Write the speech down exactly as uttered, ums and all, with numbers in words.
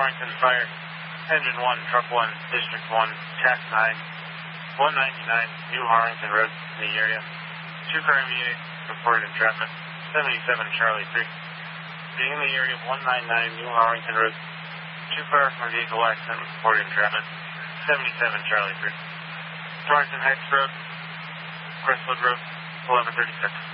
Torrington Fire, Engine one, Truck one, District one, Task nine, one ninety-nine, New Harrington Road in the area. Two-car M V A reported entrapment, seventy-seven Charlie three. Being in the area of one ninety-nine, New Harrington Road. Two-car vehicle accident reported entrapment, seventy-seven Charlie three. Torrington Heights Road, Crestwood Road, eleven thirty-six.